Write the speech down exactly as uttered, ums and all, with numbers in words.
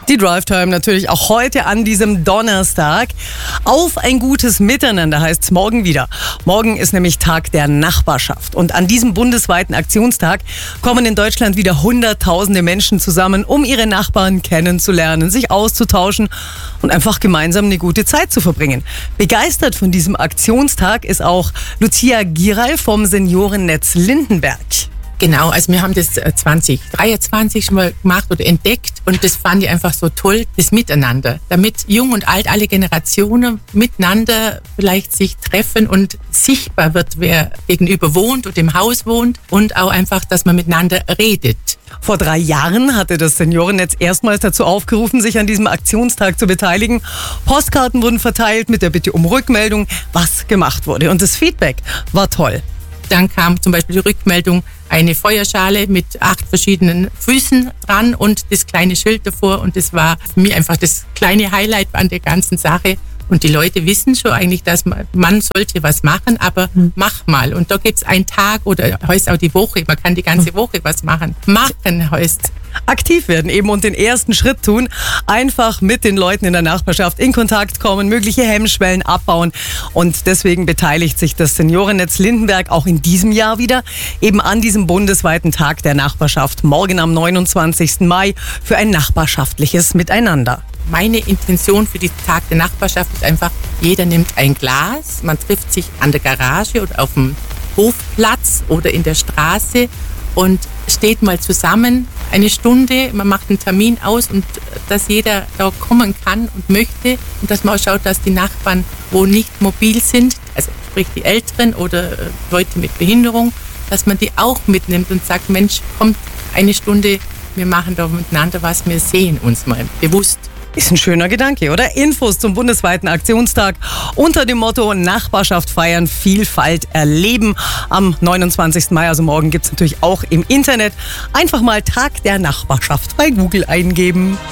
Die Drive Time natürlich auch heute an diesem Donnerstag. Auf ein gutes Miteinander heißt es morgen wieder. Morgen ist nämlich Tag der Nachbarschaft. Und an diesem bundesweiten Aktionstag kommen in Deutschland wieder hunderttausende Menschen zusammen, um ihre Nachbarn kennenzulernen, sich auszutauschen und einfach gemeinsam eine gute Zeit zu verbringen. Begeistert von diesem Aktionstag ist auch Lucia Giral vom Seniorennetz Lindenberg. Genau, also wir haben das zwanzig dreiundzwanzig schon mal gemacht oder entdeckt und das fand ich einfach so toll, das Miteinander. Damit jung und alt, alle Generationen miteinander vielleicht sich treffen und sichtbar wird, wer gegenüber wohnt und im Haus wohnt und auch einfach, dass man miteinander redet. Vor drei Jahren hatte das Seniorennetz erstmals dazu aufgerufen, sich an diesem Aktionstag zu beteiligen. Postkarten wurden verteilt mit der Bitte um Rückmeldung, was gemacht wurde. Und das Feedback war toll. Dann kam zum Beispiel die Rückmeldung, eine Feuerschale mit acht verschiedenen Füßen dran und das kleine Schild davor. Und das war für mich einfach das kleine Highlight an der ganzen Sache. Und die Leute wissen schon eigentlich, dass man, man sollte was machen, aber hm. mach mal. Und da gibt's einen Tag oder heißt auch die Woche. Man kann die ganze Woche was machen. Machen heißt aktiv werden eben und den ersten Schritt tun. Einfach mit den Leuten in der Nachbarschaft in Kontakt kommen, mögliche Hemmschwellen abbauen. Und deswegen beteiligt sich das Seniorennetz Lindenberg auch in diesem Jahr wieder eben an diesem bundesweiten Tag der Nachbarschaft. Morgen am neunundzwanzigsten Mai für ein nachbarschaftliches Miteinander. Meine Intention für den Tag der Nachbarschaft ist einfach, jeder nimmt ein Glas, man trifft sich an der Garage oder auf dem Hofplatz oder in der Straße und steht mal zusammen eine Stunde, man macht einen Termin aus und dass jeder da kommen kann und möchte und dass man auch schaut, dass die Nachbarn, wo nicht mobil sind, also sprich die Älteren oder Leute mit Behinderung, dass man die auch mitnimmt und sagt, Mensch, kommt eine Stunde, wir machen da miteinander was, wir sehen uns mal bewusst. Ist ein schöner Gedanke, oder? Infos zum bundesweiten Aktionstag unter dem Motto Nachbarschaft feiern, Vielfalt erleben. Am neunundzwanzigsten Mai, also morgen, gibt es natürlich auch im Internet. Einfach mal Tag der Nachbarschaft bei Google eingeben.